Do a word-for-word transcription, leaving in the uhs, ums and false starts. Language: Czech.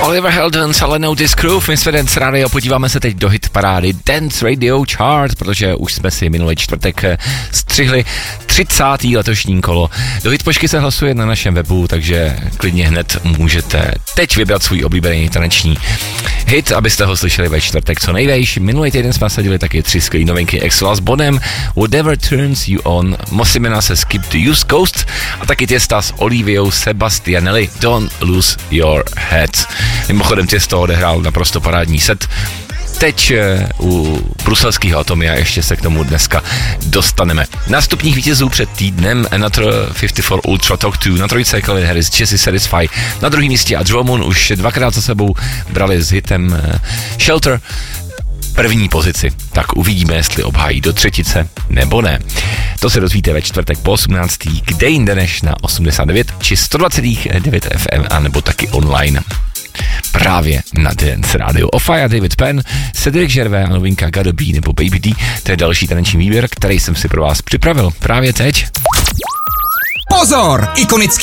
Oliver Heldens a Lenotis Groove, my jsme Dance Radio, podíváme se teď do hit parády Dance Radio Chart, protože už jsme si minulý čtvrtek střihli třicátý letošní kolo. Do hitpočky se hlasuje na našem webu, takže klidně hned můžete teď vybrat svůj oblíbený taneční hit, abyste ho slyšeli ve čtvrtek co nejvejš. Minulý týden jsme sadili taky tři skvělé novinky Exola s Bonem, Whatever Turns You On, Mossimena se Skip the Use Coast a taky Těsta s Oliviou Sebastianelli, Don't Lose Your Head. Mimochodem Těsto odehrál naprosto parádní set. Teď u bruselského Atomia ještě se k tomu dneska dostaneme. Nástupních vítězů před týdnem Another padesát čtyři Ultra Talk dva, na trojce Calvin Harris, Jesse Satisfy, na druhém místě a Dromon už dvakrát za sebou brali s hitem Shelter první pozici. Tak uvidíme, jestli obhájí do třetice nebo ne. To se dozvíte ve čtvrtek po osmnácté kde jinde než na osmdesát devět či sto dvacet devět F M a nebo taky online. Právě na Dance Radio. Ofy a David Penn, Cedric Gervais a novinka Gotta Be nebo Baby D, to je další taneční výběr, který jsem si pro vás připravil právě teď. Pozor! Ikonický